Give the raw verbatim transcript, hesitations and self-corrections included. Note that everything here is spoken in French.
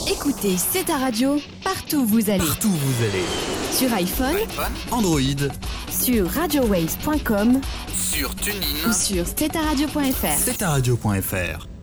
Écoutez, c'est ta radio, partout où vous allez. Partout où vous allez. Sur iPhone, iPhone, Android, sur radio waves point com, sur TuneIn ou sur c'est ta radio point f r. c'est ta radio point f r.